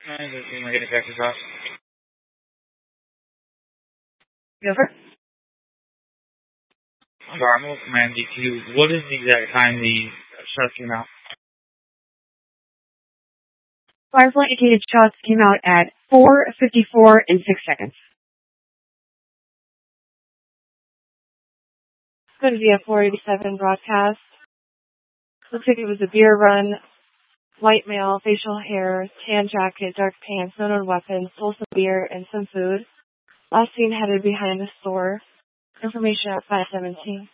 I'm just seeing my get Texas off. Go for it. I'm sorry, I'm looking at DQ. What is the exact time the shots came out? Firefly indicated shots came out at 4:54 and 6 seconds. It's going to be a 487 broadcast. Looks like it was a beer run, white male, facial hair, tan jacket, dark pants, no known weapons, stole some beer and some food. Last seen headed behind the store. Information at 517.